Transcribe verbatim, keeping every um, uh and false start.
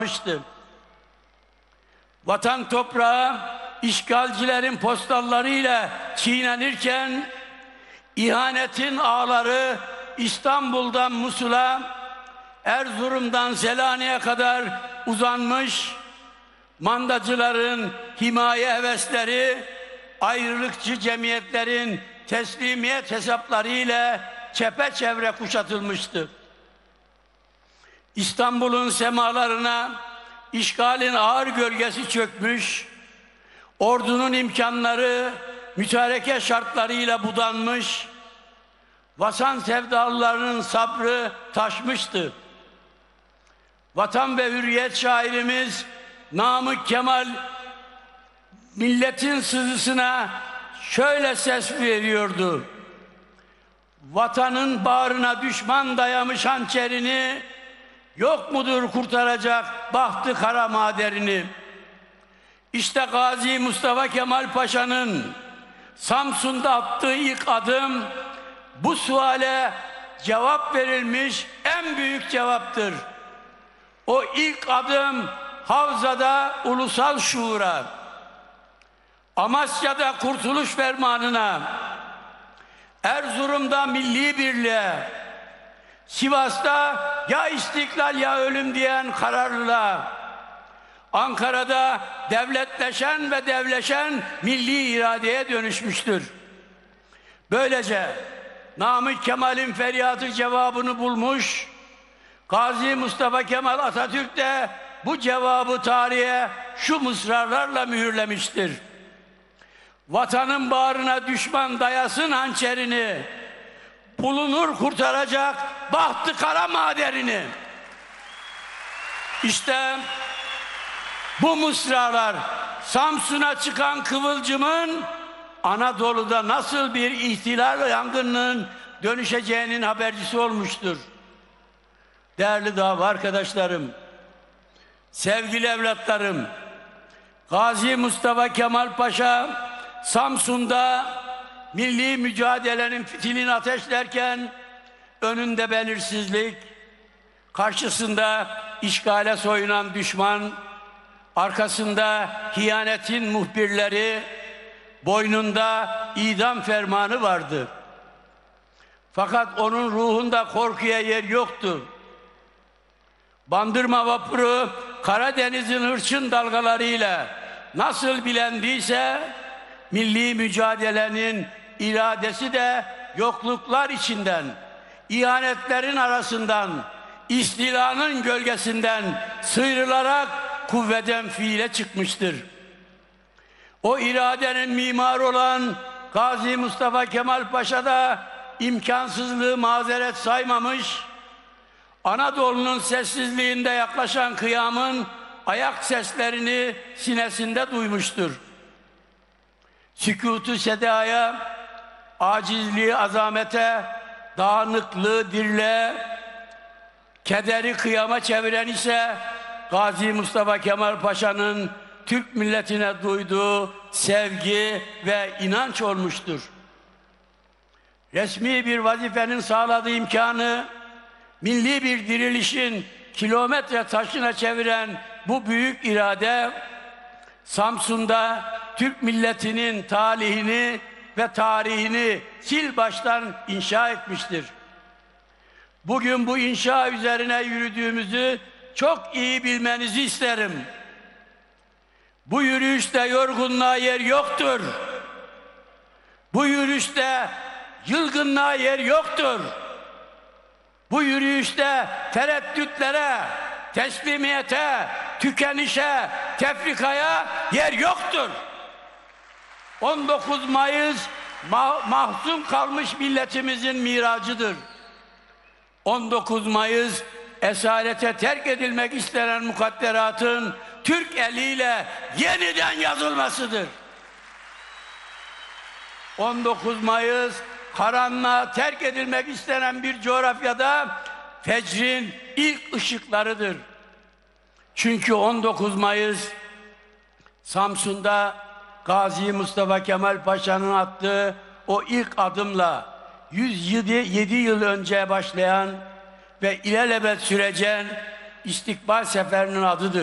yapmıştı. Vatan toprağı işgalcilerin postallarıyla çiğnenirken ihanetin ağları İstanbul'dan Musul'a, Erzurum'dan Selanik'e kadar uzanmış, mandacıların himaye hevesleri, ayrılıkçı cemiyetlerin teslimiyet hesapları ile çepeçevre kuşatılmıştı. İstanbul'un semalarına işgalin ağır gölgesi çökmüş, ordunun imkanları mütareke şartlarıyla budanmış, vatan sevdalılarının sabrı taşmıştı. Vatan ve hürriyet şairimiz Namık Kemal milletin sızısına şöyle ses veriyordu: vatanın bağrına düşman dayamış hançerini, yok mudur kurtaracak bahtı kara maderini. İşte Gazi Mustafa Kemal Paşa'nın Samsun'da attığı ilk adım bu suale cevap verilmiş en büyük cevaptır. O ilk adım Havza'da ulusal şuura, Amasya'da kurtuluş fermanına, Erzurum'da milli birliğe, Sivas'ta ya istiklal ya ölüm diyen kararlılığa, Ankara'da devletleşen ve devleşen milli iradeye dönüşmüştür. Böylece Namık Kemal'in feryadı cevabını bulmuş, Gazi Mustafa Kemal Atatürk de bu cevabı tarihe şu mısralarla mühürlemiştir: vatanın bağrına düşman dayasın hançerini, bulunur kurtaracak bahtı kara maderini. İşte bu mısralar Samsun'a çıkan kıvılcımın Anadolu'da nasıl bir ihtilal yangınının dönüşeceğinin habercisi olmuştur. Değerli dava arkadaşlarım, sevgili evlatlarım, Gazi Mustafa Kemal Paşa Samsun'da milli mücadelenin fitilini ateşlerken önünde belirsizlik, karşısında işgale soyunan düşman, arkasında hiyanetin muhbirleri, boynunda idam fermanı vardı. Fakat onun ruhunda korkuya yer yoktu. Bandırma vapuru Karadeniz'in hırçın dalgalarıyla nasıl bilendiyse milli mücadelenin iradesi de yokluklar içinden, ihanetlerin arasından, istilanın gölgesinden sıyrılarak kuvveden fiile çıkmıştır. O iradenin mimarı olan Gazi Mustafa Kemal Paşa da imkansızlığı mazeret saymamış, Anadolu'nun sessizliğinde yaklaşan kıyamın ayak seslerini sinesinde duymuştur. Sükût-u sedaya, acizliği azamete, dağınıklığı dirliğe, kederi kıyama çeviren ise Gazi Mustafa Kemal Paşa'nın Türk milletine duyduğu sevgi ve inanç olmuştur. Resmi bir vazifenin sağladığı imkanı, milli bir dirilişin kilometre taşına çeviren bu büyük irade, Samsun'da Türk milletinin talihini ve tarihini sil baştan inşa etmiştir. Bugün bu inşa üzerine yürüdüğümüzü çok iyi bilmenizi isterim. Bu yürüyüşte yorgunluğa yer yoktur. Bu yürüyüşte yılgınlığa yer yoktur. Bu yürüyüşte tereddütlere, teslimiyete, tükenişe, tefrikaya yer yoktur. on dokuz Mayıs ma mahzun kalmış milletimizin miracıdır. on dokuz Mayıs esarete terk edilmek istenen mukadderatın Türk eliyle yeniden yazılmasıdır. on dokuz Mayıs karanlığa terk edilmek istenen bir coğrafyada fecrin ilk ışıklarıdır. Çünkü on dokuz Mayıs Samsun'da Gazi Mustafa Kemal Paşa'nın attığı o ilk adımla yüz yedi yıl önce başlayan ve ilelebet sürecek İstikbal Seferi'nin adıdır.